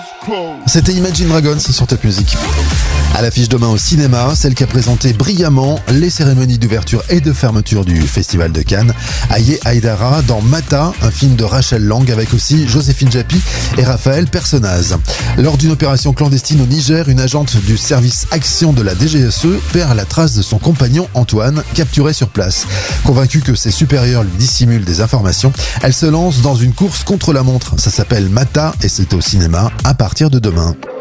C'était Imagine Dragons sur Top Music. À l'affiche demain au cinéma, celle qui a présenté brillamment les cérémonies d'ouverture et de fermeture du Festival de Cannes, Aye Aïdara dans Mata, un film de Rachel Lang avec aussi Joséphine Japy et Raphaël Personnaz. Lors d'une opération clandestine au Niger, une agente du service action de la DGSE perd la trace de son compagnon Antoine, capturé sur place. Convaincue que ses supérieurs lui dissimulent des informations, elle se lance dans une course contre la montre. Ça s'appelle Mata et c'est au cinéma à partir de demain.